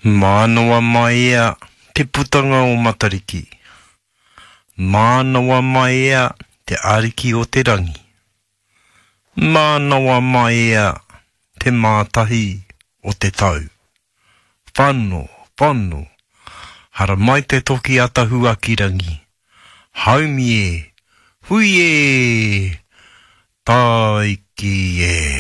Mānawa maia te putanga o Matariki. Mānawa maia te ariki o te rangi. Mānawa maia te mātahi o te tau. Whano, whano, hara mai te toki atahua ki rangi. Haumi e, hui e, taiki e.